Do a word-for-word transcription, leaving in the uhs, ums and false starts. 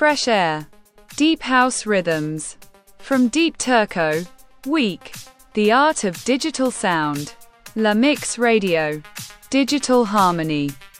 Fresh Air. Deep House Rhythms. From Deep Turco. Week. The Art of Digital Sound. La Mix Radio. Digital Harmony.